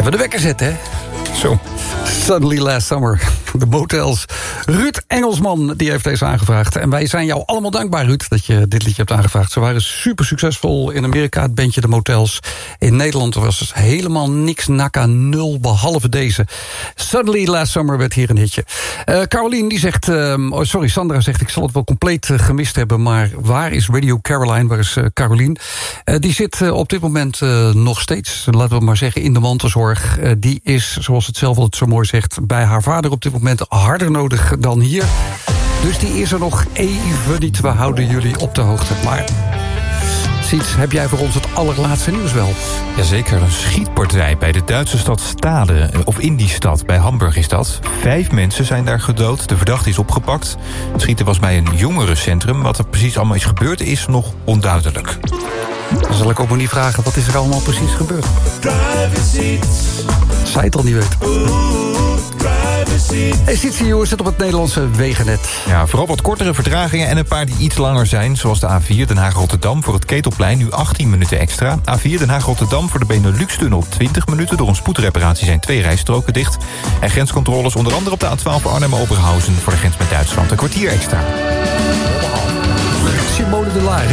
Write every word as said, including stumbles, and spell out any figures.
Even de wekker zetten, hè? Zo. Suddenly Last Summer. De Motels. Ruud Engelsman, die heeft deze aangevraagd. En wij zijn jou allemaal dankbaar, Ruud, dat je dit liedje hebt aangevraagd. Ze waren super succesvol in Amerika, het bandje de Motels. In Nederland was het helemaal niks, naka, nul, behalve deze. Suddenly Last Summer werd hier een hitje. Uh, Caroline, die zegt... Uh, oh, sorry, Sandra zegt, ik zal het wel compleet uh, gemist hebben, maar waar is Radio Caroline? Waar is uh, Caroline? Uh, die zit uh, op dit moment uh, nog steeds, laten we maar zeggen, in de mantelzorg. Uh, die is, zoals het zelf altijd zo mooi zegt, bij haar vader op dit moment harder nodig dan hier. Dus die is er nog even niet. We houden jullie op de hoogte. Maar Siets, heb jij voor ons het allerlaatste nieuws wel? Jazeker, een schietpartij bij de Duitse stad Stade. Of in die stad, bij Hamburg is dat. Vijf mensen zijn daar gedood. De verdachte is opgepakt. Het schieten was bij een jongerencentrum. Wat er precies allemaal is gebeurd is nog onduidelijk. Dan zal ik ook maar niet vragen, wat is er allemaal precies gebeurd? Zij het al niet weet. Hey, Sietse, jongens, zit op het Nederlandse wegennet. Ja, vooral wat kortere vertragingen en een paar die iets langer zijn. Zoals de A vier Den Haag-Rotterdam voor het Ketelplein, nu achttien minuten extra. A vier Den Haag-Rotterdam voor de Benelux-tunnel twintig minuten. Door een spoedreparatie zijn twee rijstroken dicht. En grenscontroles onder andere op de A twaalf Arnhem-Oberhausen voor de grens met Duitsland. Een kwartier extra. Simone de Laar,